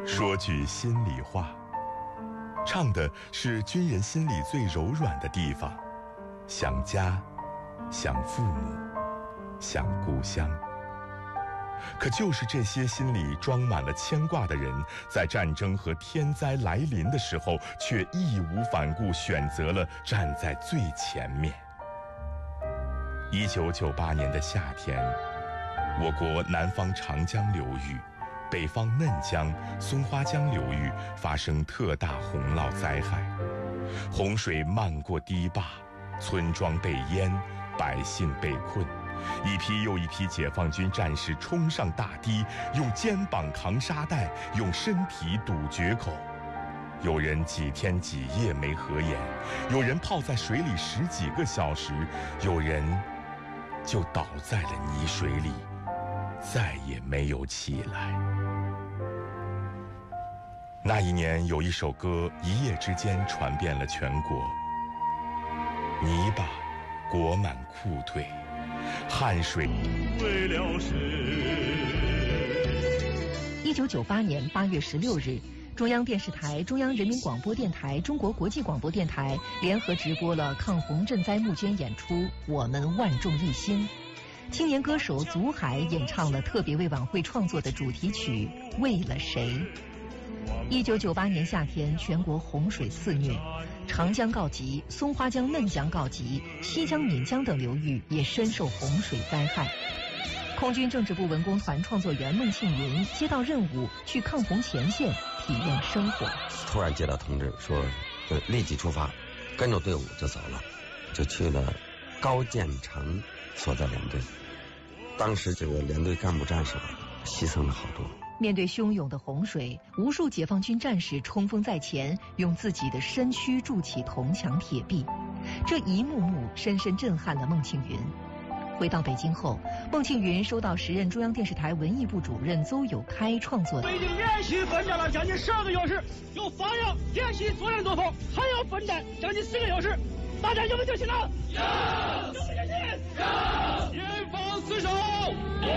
说句心里话，唱的是军人心里最柔软的地方，想家，想父母，想故乡。可就是这些心里装满了牵挂的人，在战争和天灾来临的时候，却义无反顾选择了站在最前面。1998年的夏天，我国南方长江流域、北方嫩江、松花江流域发生特大洪涝灾害，洪水漫过堤坝，村庄被淹，百姓被困。一批又一批解放军战士冲上大堤，用肩膀扛沙袋，用身体堵决口。有人几天几夜没合眼，有人泡在水里10几个小时，有人就倒在了泥水里，再也没有起来。那一年有一首歌一夜之间传遍了全国，泥巴裹满裤腿，汗水为了谁。 1998年8月16日，中央电视台、中央人民广播电台、中国国际广播电台联合直播了抗洪赈灾募捐演出《我们万众一心》。青年歌手祖海演唱了特别为晚会创作的主题曲《为了谁》。1998年夏天，全国洪水肆虐，长江告急，松花江、嫩江告急，西江、岷江等流域也深受洪水灾害。空军政治部文工团创作员孟庆云接到任务去抗洪前线体验生活。 突然接到通知说立即出发，跟着队伍就走了，就去了高建成所在连队。当时这个连队干部战士牺牲了好多。 面对汹涌的洪水，无数解放军战士冲锋在前，用自己的身躯筑起铜墙铁壁，这一幕幕深深震撼了孟庆云。回到北京后，孟庆云收到时任中央电视台文艺部主任邹友开创作的。 我已经连续奋战了将近12个小时，有发扬演习作战作风，还要奋战将近4个小时，大家有没有决心呢？有！有没有决心？有！严防死守，严